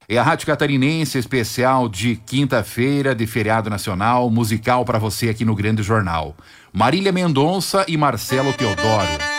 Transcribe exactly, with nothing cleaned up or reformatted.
É a Rádio Catarinense, especial de quinta-feira, de feriado nacional, musical para você aqui no Grande Jornal. Marília Mendonça e Marcelo Teodoro.